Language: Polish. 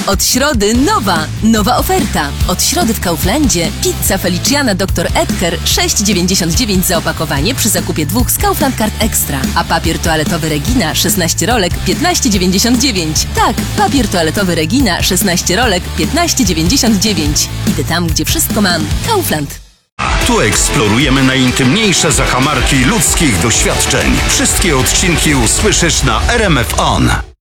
Od środy nowa oferta. Od środy w Kauflandzie pizza Feliciana Dr. Edgar 6,99 za opakowanie przy zakupie 2 z Kaufland Card Extra. A papier toaletowy Regina 16 rolek 15,99. Tak, papier toaletowy Regina 16 rolek 15,99. Idę tam, gdzie wszystko mam. Kaufland. Tu eksplorujemy najintymniejsze zakamarki ludzkich doświadczeń. Wszystkie odcinki usłyszysz na RMF On.